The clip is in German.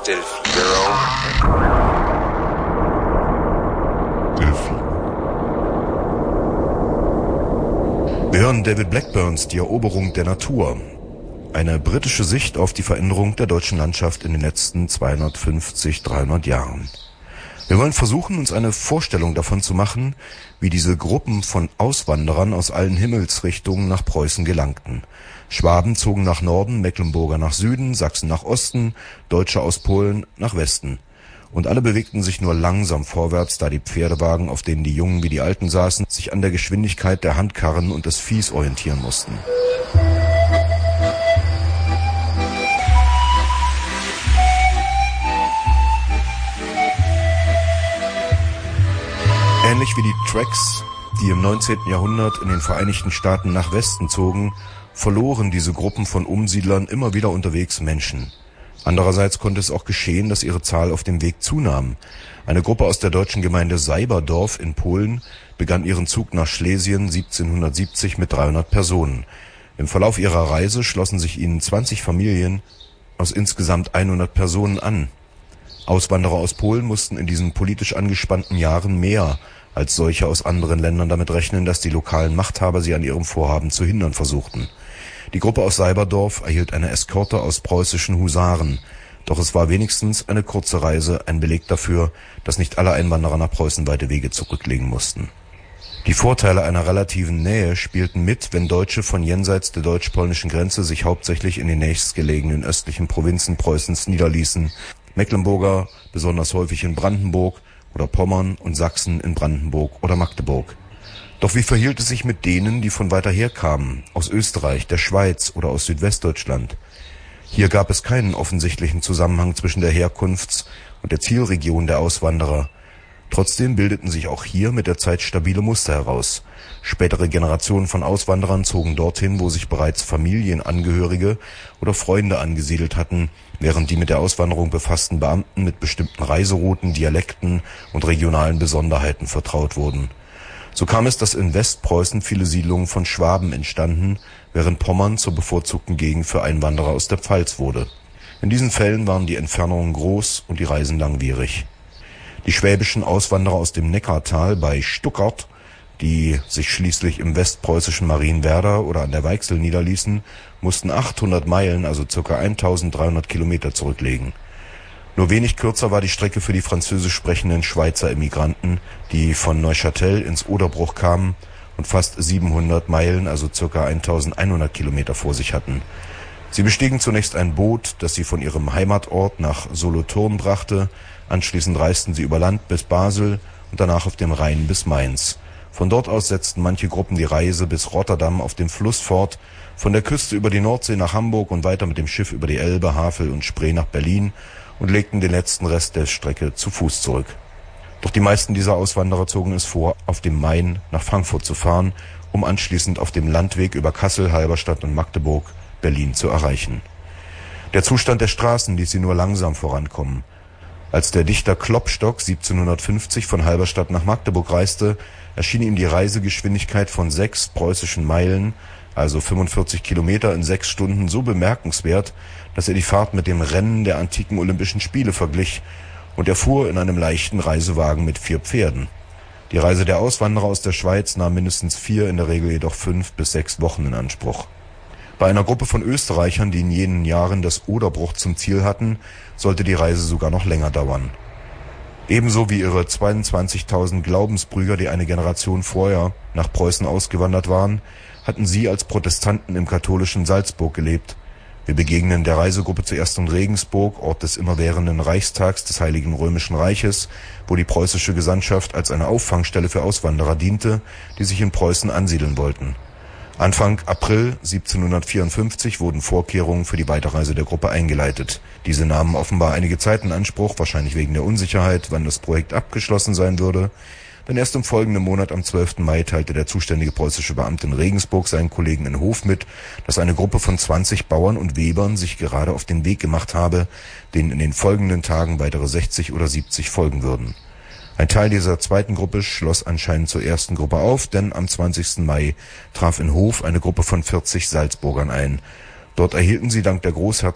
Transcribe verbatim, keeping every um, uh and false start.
Delphi. Delphi. Wir hören David Blackburns Die Eroberung der Natur. Eine britische Sicht auf die Veränderung der deutschen Landschaft in den letzten zweihundertfünfzig, dreihundert Jahren. Wir wollen versuchen, uns eine Vorstellung davon zu machen, wie diese Gruppen von Auswanderern aus allen Himmelsrichtungen nach Preußen gelangten. Schwaben zogen nach Norden, Mecklenburger nach Süden, Sachsen nach Osten, Deutsche aus Polen nach Westen. Und alle bewegten sich nur langsam vorwärts, da die Pferdewagen, auf denen die Jungen wie die Alten saßen, sich an der Geschwindigkeit der Handkarren und des Viehs orientieren mussten. Ähnlich wie die Tracks, die im neunzehnten Jahrhundert in den Vereinigten Staaten nach Westen zogen, verloren diese Gruppen von Umsiedlern immer wieder unterwegs Menschen. Andererseits konnte es auch geschehen, dass ihre Zahl auf dem Weg zunahm. Eine Gruppe aus der deutschen Gemeinde Seiberdorf in Polen begann ihren Zug nach Schlesien siebzehnhundertsiebzig mit dreihundert Personen. Im Verlauf ihrer Reise schlossen sich ihnen zwanzig Familien aus insgesamt hundert Personen an. Auswanderer aus Polen mussten in diesen politisch angespannten Jahren mehr als solche aus anderen Ländern damit rechnen, dass die lokalen Machthaber sie an ihrem Vorhaben zu hindern versuchten. Die Gruppe aus Seiberdorf erhielt eine Eskorte aus preußischen Husaren. Doch es war wenigstens eine kurze Reise, ein Beleg dafür, dass nicht alle Einwanderer nach Preußen weite Wege zurücklegen mussten. Die Vorteile einer relativen Nähe spielten mit, wenn Deutsche von jenseits der deutsch-polnischen Grenze sich hauptsächlich in den nächstgelegenen östlichen Provinzen Preußens niederließen, Mecklenburger besonders häufig in Brandenburg oder Pommern und Sachsen in Brandenburg oder Magdeburg. Doch wie verhielt es sich mit denen, die von weiter her kamen, aus Österreich, der Schweiz oder aus Südwestdeutschland? Hier gab es keinen offensichtlichen Zusammenhang zwischen der Herkunfts- und der Zielregion der Auswanderer. Trotzdem bildeten sich auch hier mit der Zeit stabile Muster heraus. Spätere Generationen von Auswanderern zogen dorthin, wo sich bereits Familienangehörige oder Freunde angesiedelt hatten, während die mit der Auswanderung befassten Beamten mit bestimmten Reiserouten, Dialekten und regionalen Besonderheiten vertraut wurden. So kam es, dass in Westpreußen viele Siedlungen von Schwaben entstanden, während Pommern zur bevorzugten Gegend für Einwanderer aus der Pfalz wurde. In diesen Fällen waren die Entfernungen groß und die Reisen langwierig. Die schwäbischen Auswanderer aus dem Neckartal bei Stuttgart, die sich schließlich im westpreußischen Marienwerder oder an der Weichsel niederließen, mussten achthundert Meilen, also ca. eintausenddreihundert Kilometer zurücklegen. Nur wenig kürzer war die Strecke für die französisch sprechenden Schweizer Immigranten, die von Neuchâtel ins Oderbruch kamen und fast siebenhundert Meilen, also ca. eintausendeinhundert Kilometer vor sich hatten. Sie bestiegen zunächst ein Boot, das sie von ihrem Heimatort nach Solothurn brachte. Anschließend reisten sie über Land bis Basel und danach auf dem Rhein bis Mainz. Von dort aus setzten manche Gruppen die Reise bis Rotterdam auf dem Fluss fort, von der Küste über die Nordsee nach Hamburg und weiter mit dem Schiff über die Elbe, Havel und Spree nach Berlin und legten den letzten Rest der Strecke zu Fuß zurück. Doch die meisten dieser Auswanderer zogen es vor, auf dem Main nach Frankfurt zu fahren, um anschließend auf dem Landweg über Kassel, Halberstadt und Magdeburg Berlin zu erreichen. Der Zustand der Straßen ließ sie nur langsam vorankommen. Als der Dichter Klopstock siebzehnhundertfünfzig von Halberstadt nach Magdeburg reiste, erschien ihm die Reisegeschwindigkeit von sechs preußischen Meilen, also fünfundvierzig Kilometer in sechs Stunden, so bemerkenswert, dass er die Fahrt mit dem Rennen der antiken Olympischen Spiele verglich, und er fuhr in einem leichten Reisewagen mit vier Pferden. Die Reise der Auswanderer aus der Schweiz nahm mindestens vier, in der Regel jedoch fünf bis sechs Wochen in Anspruch. Bei einer Gruppe von Österreichern, die in jenen Jahren das Oderbruch zum Ziel hatten, sollte die Reise sogar noch länger dauern. Ebenso wie ihre zweiundzwanzigtausend Glaubensbrüder, die eine Generation vorher nach Preußen ausgewandert waren, hatten sie als Protestanten im katholischen Salzburg gelebt. Wir begegnen der Reisegruppe zuerst in Regensburg, Ort des immerwährenden Reichstags des Heiligen Römischen Reiches, wo die preußische Gesandtschaft als eine Auffangstelle für Auswanderer diente, die sich in Preußen ansiedeln wollten. Anfang April siebzehnhundertvierundfünfzig wurden Vorkehrungen für die Weiterreise der Gruppe eingeleitet. Diese nahmen offenbar einige Zeit in Anspruch, wahrscheinlich wegen der Unsicherheit, wann das Projekt abgeschlossen sein würde. Denn erst im folgenden Monat, am zwölften Mai, teilte der zuständige preußische Beamte in Regensburg seinen Kollegen in Hof mit, dass eine Gruppe von zwanzig Bauern und Webern sich gerade auf den Weg gemacht habe, denen in den folgenden Tagen weitere sechzig oder siebzig folgen würden. Ein Teil dieser zweiten Gruppe schloss anscheinend zur ersten Gruppe auf, denn am zwanzigsten Mai traf in Hof eine Gruppe von vierzig Salzburgern ein. Dort erhielten sie dank der Großherzogin